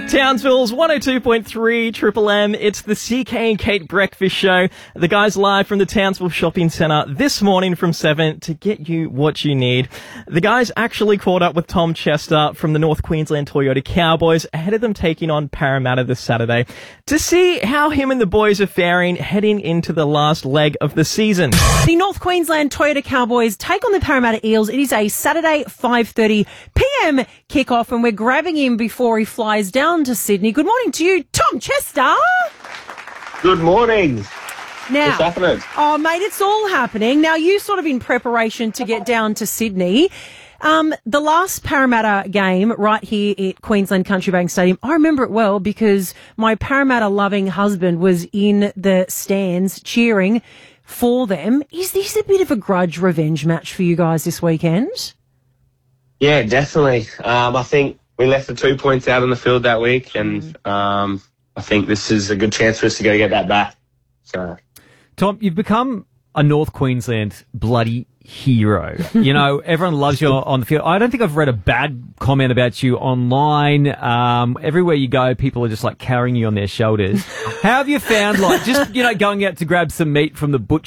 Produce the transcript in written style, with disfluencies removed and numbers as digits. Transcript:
Townsville's 102.3 Triple M. It's the CK and Kate Breakfast Show. The guys live from the Townsville Shopping Centre this morning from 7 to get you what you need. The guys actually caught up with Tom Chester from the North Queensland Toyota Cowboys ahead of them taking on Parramatta this Saturday to see how him and the boys are faring heading into the last leg of the season. The North Queensland Toyota Cowboys take on the Parramatta Eels. It is a Saturday 5:30 p.m. kickoff, and we're grabbing him before he flies down to Sydney. Good morning to you, Tom Chester. Good morning. Now, what's happening? Oh, mate, it's all happening. Now, you sort of in preparation to get down to Sydney. The last Parramatta game right here at Queensland Country Bank Stadium, I remember it well because my Parramatta-loving husband was in the stands cheering for them. Is this a bit of a grudge revenge match for you guys this weekend? Yeah, definitely. I think we left the 2 points out on the field that week, and I think this is a good chance for us to go get that back. So, Tom, you've become a North Queensland bloody hero. You know, everyone loves you on the field. I don't think I've read a bad comment about you online. Everywhere you go, people are just like carrying you on their shoulders. How have you found, like, just, you know, going out to grab some meat from the butcher